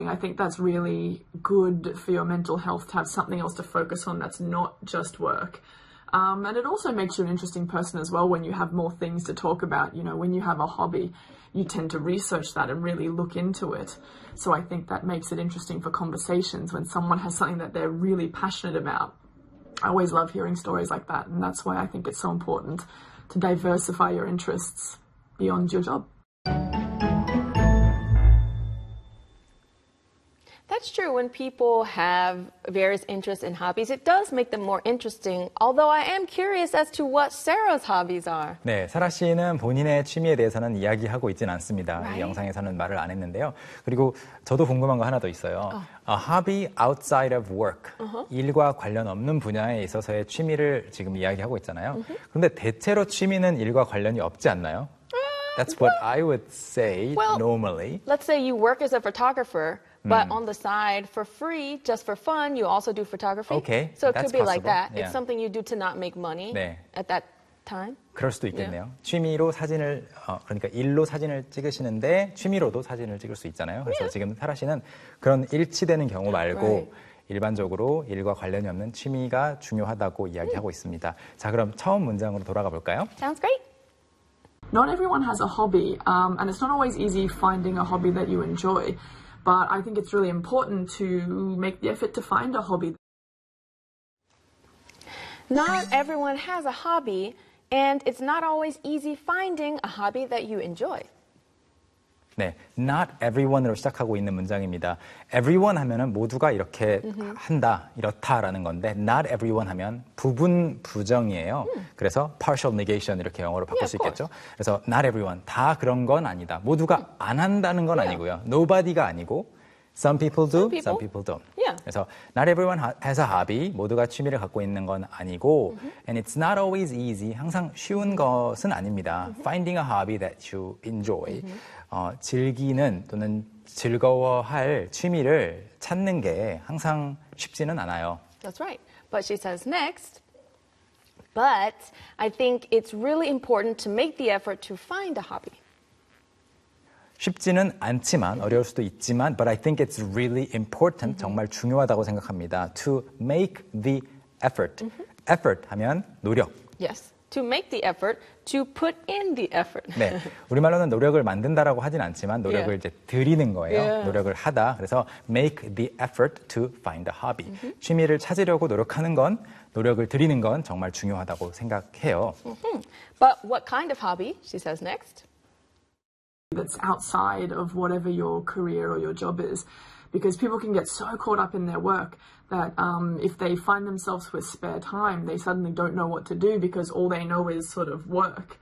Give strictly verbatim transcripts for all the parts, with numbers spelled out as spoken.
I think that's really good for your mental health to have something else to focus on that's not just work. Um, and it also makes you an interesting person as well when you have more things to talk about. You know, when you have a hobby, you tend to research that and really look into it. So I think that makes it interesting for conversations when someone has something that they're really passionate about. I always love hearing stories like that, and that's why I think it's so important to diversify your interests beyond your job. That's true. When people have various interests and hobbies, it does make them more interesting. Although I am curious as to what Sarah's hobbies are. 네, 사라 씨는 본인의 취미에 대해서는 이야기하고 있진 않습니다. Right. 이 영상에서는 말을 안 했는데요. 그리고 저도 궁금한 거 하나 더 있어요. Oh. A hobby outside of work. Uh-huh. 일과 관련 없는 분야에 있어서의 취미를 지금 이야기하고 있잖아요. Uh-huh. 그런데 대체로 취미는 일과 관련이 없지 않나요? That's what I would say well, normally. Let's say you work as a photographer. But Mm. on the side, for free, just for fun, you also do photography. Okay, so it that's could be like possible. that. Yeah. It's something you do to not make money 네. at that time. 그럴 수도 있겠네요. Yeah. 취미로 사진을, 어, 그러니까 일로 사진을 찍으시는데 취미로도 사진을 찍을 수 있잖아요. 그래서 yeah. 지금 사라 씨는 그런 일치되는 경우 말고 right. 일반적으로 일과 관련이 없는 취미가 중요하다고 이야기하고 mm. 있습니다. 자, 그럼 처음 문장으로 돌아가 볼까요? Sounds great. Not everyone has a hobby, um, and it's not always easy finding a hobby that you enjoy. But I think it's really important to make the effort to find a hobby. Not everyone has a hobby, and it's not always easy finding a hobby that you enjoy. 네, not everyone으로 시작하고 있는 문장입니다. everyone 하면은 모두가 이렇게 mm-hmm. 한다, 이렇다라는 건데 not everyone 하면 부분 부정이에요. Mm. 그래서 partial negation 이렇게 영어로 바꿀 yeah, 수 있겠죠. 그래서 not everyone, 다 그런 건 아니다. 모두가 mm. 안 한다는 건 yeah. 아니고요. nobody가 아니고 some people do, some people, some people don't. Yeah. 그래서 not everyone has a hobby, 모두가 취미를 갖고 있는 건 아니고 mm-hmm. and it's not always easy, 항상 쉬운 것은 아닙니다. Mm-hmm. Finding a hobby that you enjoy. Mm-hmm. 어, 즐기는 또는 즐거워할 취미를 찾는 게 항상 쉽지는 않아요. That's right. But she says next, but I think it's really important to make the effort to find a hobby. 쉽지는 않지만 어려울 수도 있지만 but I think it's really important, mm-hmm. 정말 중요하다고 생각합니다. To make the effort. Mm-hmm. effort 하면 노력. Yes. To make the effort, to put in the effort. 네, 우리말로는 노력을 만든다라고 하진 않지만 노력을 yeah. 이제 들이는 거예요. Yeah. 노력을 하다. 그래서 make the effort to find a hobby. Mm-hmm. 취미를 찾으려고 노력하는 건, 노력을 들이는 건 정말 중요하다고 생각해요. Mm-hmm. But what kind of hobby, she says next? That's outside of whatever your career or your job is. Because people can get so caught up in their work that um, if they find themselves with spare time, they suddenly don't know what to do because all they know is sort of work.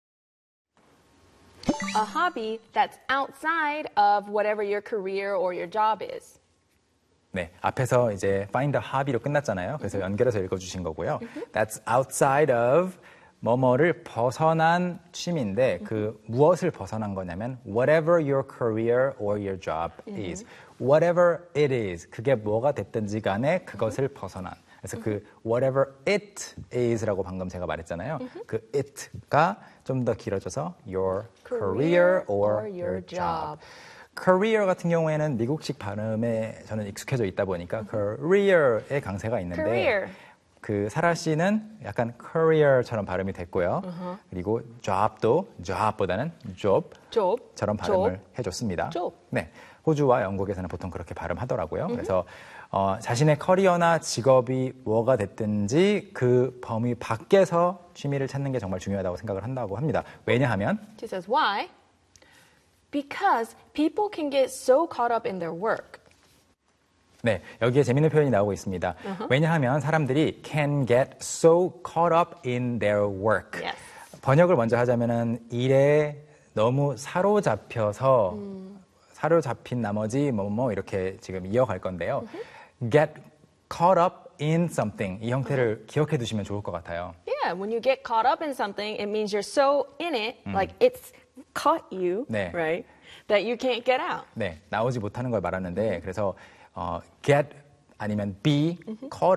A hobby that's outside of whatever your career or your job is. 네, 앞에서 이제 find a hobby로 끝났잖아요. 그래서 연결해서 읽어주신 거고요. That's outside of 뭐뭐를 벗어난 취미인데 그 무엇을 벗어난 거냐면 whatever your career or your job is. Whatever it is. 그게 뭐가 됐든지 간에 그것을 벗어난. 그래서 그 whatever it is라고 방금 제가 말했잖아요. 그 it가 좀 더 길어져서 your career or your job. career 같은 경우에는 미국식 발음에 저는 익숙해져 있다 보니까 career의 강세가 있는데 career. 그 사라 씨는 약간 career처럼 발음이 됐고요. Uh-huh. 그리고 job도 job보다는 job처럼 발음을 job. 해줬습니다. job. 네, 호주와 영국에서는 보통 그렇게 발음하더라고요. Uh-huh. 그래서 어, 자신의 커리어나 직업이 뭐가 됐든지 그 범위 밖에서 취미를 찾는 게 정말 중요하다고 생각을 한다고 합니다. 왜냐하면 She says why? Because people can get so caught up in their work. 네, 여기에 재밌는 표현이 나오고 있습니다. Uh-huh. 왜냐하면 사람들이 can get so caught up in their work. Yes. 번역을 먼저 하자면은 일에 너무 사로잡혀서 음. 사로잡힌 나머지 뭐뭐 뭐 이렇게 지금 이어갈 건데요. Uh-huh. get caught up in something 이 형태를 uh-huh. 기억해 두시면 좋을 것 같아요. Yeah, when you get caught up in something, it means you're so in it, 음. like it's caught you, 네. right? That you can't get out. 네, 나오지 못하는 걸 말하는데 그래서 어, get 아니면 be mm-hmm. caught up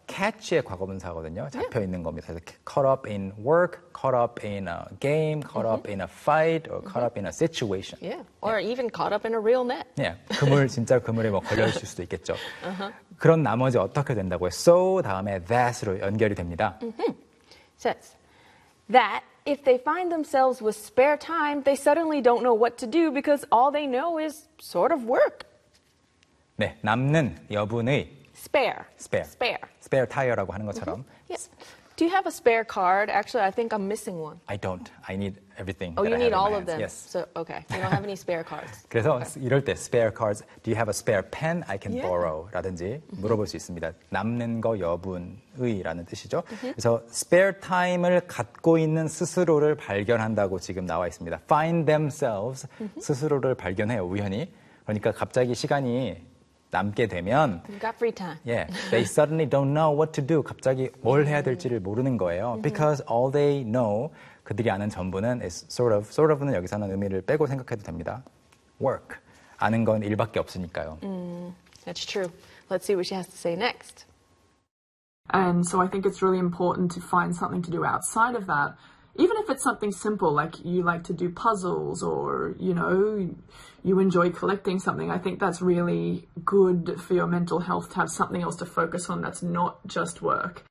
catch의 과거분사거든요. 잡혀 있는 겁니다. 그래서 caught up in work, caught up in a game, caught up in a fight, or caught up in a situation. Yeah, or even caught up in a real net. 예, 그물 진짜 그물에 뭐 걸려 있을 수도 있겠죠. uh-huh. 그런 나머지 어떻게 된다고요? So 다음에 that으로 연결이 됩니다. Mm-hmm. Says that if they find themselves with spare time, they suddenly don't know what to do because all they know is sort of work. 네, 남는 여분의 spare. spare. spare. spare tire라고 하는 것처럼. Mm-hmm. Yes. Do you have a spare card? Actually, I think I'm missing one. I don't. I need everything. Oh, that you I need have in all my of hands. them. Yes. So, okay. You don't have any spare cards. 그래서 Okay. 이럴 때 spare cards, do you have a spare pen I can Yeah. borrow? 라든지 물어볼 수 있습니다. 남는 거 여분의라는 뜻이죠. 그래서 spare time을 갖고 있는 스스로를 발견한다고 지금 나와 있습니다. Find themselves, 스스로를 발견해요, 우연히. 그러니까 갑자기 시간이 남게 되면 You've got free time. yeah, they suddenly don't know what to do. 갑자기 뭘 해야 될지를 모르는 거예요. Because all they know, 그들이 아는 전부는 is sort of, sort of는 여기서는 의미를 빼고 생각해도 됩니다. work. 아는 건 일밖에 없으니까요. Mm, that's true. Let's see what she has to say next. And so I think it's really important to find something to do outside of that. Even if it's something simple, like you like to do puzzles or, you know, you enjoy collecting something, I think that's really good for your mental health to have something else to focus on that's not just work.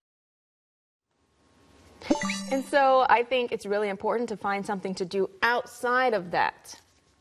And so I think it's really important to find something to do outside of that.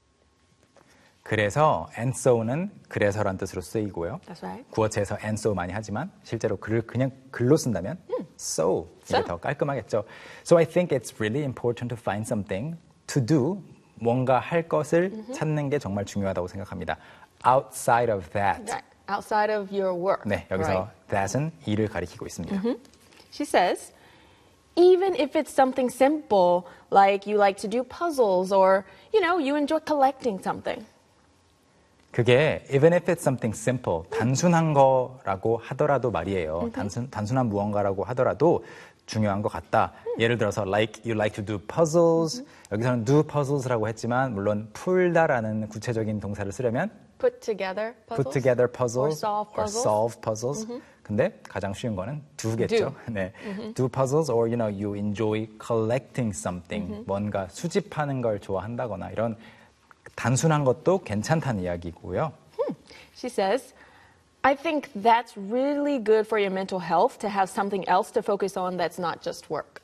그래서 and so는 그래서란 뜻으로 쓰이고요. That's right. 구어체에서 and so 많이 하지만 실제로 글을 그냥 글로 쓴다면 음. so 이게 So. 더 깔끔하겠죠. So I think it's really important to find something to do. 뭔가 할 것을 mm-hmm. 찾는 게 정말 중요하다고 생각합니다. Outside of that. Right. Outside of your work. 네, 여기서 Right. that은 일을 가리키고 있습니다. Mm-hmm. She says, even if it's something simple, like you like to do puzzles or, you know, you enjoy collecting something. 그게 even if it's something simple, 단순한 거라고 하더라도 말이에요. 단순, 단순한 무언가라고 하더라도 중요한 것 같다. 예를 들어서 like you like to do puzzles. 여기서는 do puzzles라고 했지만 물론 풀다라는 구체적인 동사를 쓰려면 Put together puzzles. put together puzzles Or solve puzzles. or solve puzzles. 근데 가장 쉬운 거는 do겠죠. Do. 네. do puzzles or you know you enjoy collecting something. 뭔가 수집하는 걸 좋아한다거나 이런 단순한 것도 괜찮다는 이야기고요. Hmm. She says, I think that's really good for your mental health to have something else to focus on that's not just work.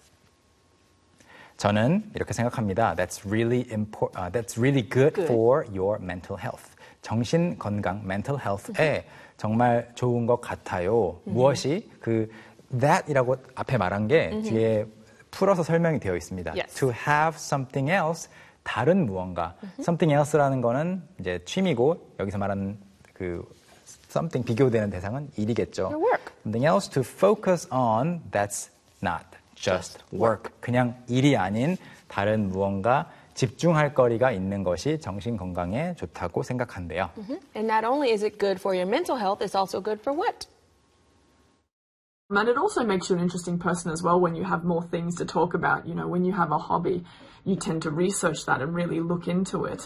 저는 이렇게 생각합니다. That's really important. Uh, that's really good, Good. for your mental health. 정신 건강, mental health에 정말 좋은 것 같아요. 무엇이 그 that이라고 앞에 말한 게 뒤에 풀어서 설명이 되어 있습니다. Yes. To have something else, 다른 무언가. something else라는 거는 이제 취미고 여기서 말하는 그 something 비교되는 대상은 일이겠죠. Your work. Something else to focus on that's not just work. 그냥 일이 아닌 다른 무언가 집중할 거리가 있는 것이 정신 건강에 좋다고 생각한대요. And not only is it good for your mental health, it's also good for what? And it also makes you an interesting person as well when you have more things to talk about. You know, when you have a hobby, you tend to research that and really look into it.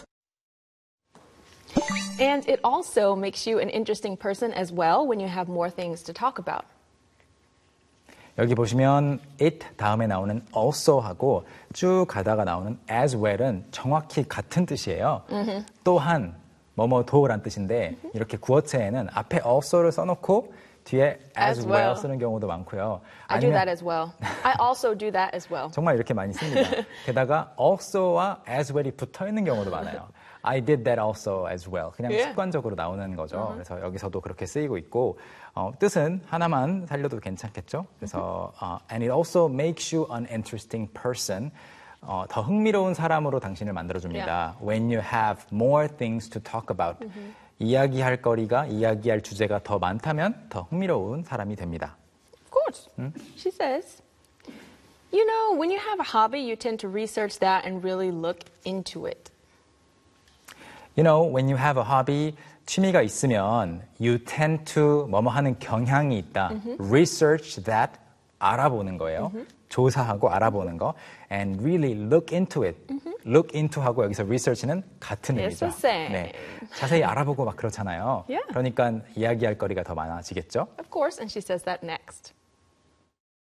And it also makes you an interesting person as well when you have more things to talk about. 여기 보시면 it 다음에 나오는 also하고 쭉 가다가 나오는 as well은 정확히 같은 뜻이에요. Mm-hmm. 또한 뭐뭐도란 뜻인데 mm-hmm. 이렇게 구어체에는 앞에 also를 써놓고 뒤에 as, As well well. 쓰는 경우도 많고요. I do 아니면 that as well. I also do that as well. 정말 이렇게 많이 씁니다. 게다가 also와 as well이 붙어 있는 경우도 많아요. I did that also as well. 그냥 Yeah. 습관적으로 나오는 거죠. 그래서 여기서도 그렇게 쓰이고 있고 어, 뜻은 하나만 살려도 괜찮겠죠. 그래서 어, and it also makes you an interesting person. 어, 더 흥미로운 사람으로 당신을 만들어줍니다. Yeah. When you have more things to talk about. 이야기할 거리가, 이야기할 주제가 더 많다면 더 흥미로운 사람이 됩니다. Of course. She says, you know, when you have a hobby, you tend to research that and really look into it. You know, when you have a hobby, 취미가 있으면 you tend to 뭐뭐 하는 경향이 있다. Mm-hmm. Research that, 알아보는 거예요. Mm-hmm. 조사하고 알아보는 거. And really look into it. Mm-hmm. Look into 하고 여기서 research는 같은 It's 의미죠. the same. 네, 자세히 알아보고 막 그렇잖아요. Yeah. 그러니까 이야기할 거리가 더 많아지겠죠. Of course, and she says that next.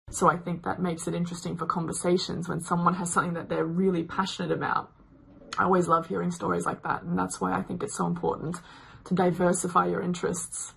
So I think that makes it interesting for conversations when someone has something that they're really passionate about. I always love hearing stories like that, and that's why I think it's so important to diversify your interests.